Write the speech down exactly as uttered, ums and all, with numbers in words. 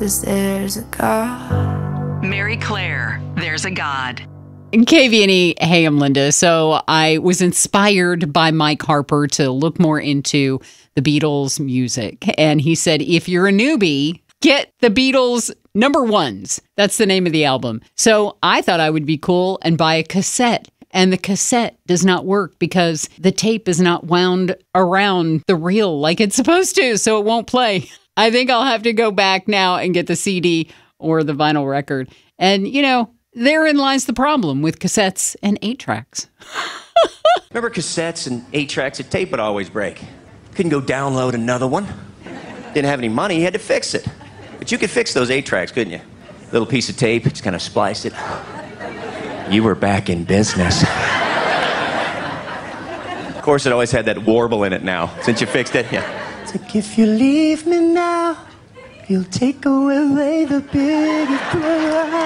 'cause there's a God. Mary Claire, There's a God. K V N E, hey, I'm Linda. So I was inspired by Mike Harper to look more into the Beatles music. And he said, if you're a newbie, get the Beatles number ones. That's the name of the album. So I thought I would be cool and buy a cassette. And the cassette does not work because the tape is not wound around the reel like it's supposed to. So it won't play. I think I'll have to go back now and get the C D or the vinyl record. And, you know, therein lies the problem with cassettes and eight tracks. Remember cassettes and eight tracks? A tape would always break. Couldn't go download another one. Didn't have any money, you had to fix it. But you could fix those eight tracks, couldn't you? Little piece of tape, just kind of splice it. You were back in business. Of course, it always had that warble in it now, since you fixed it. Yeah. It's like, if you leave me now, you'll take away the biggest prize.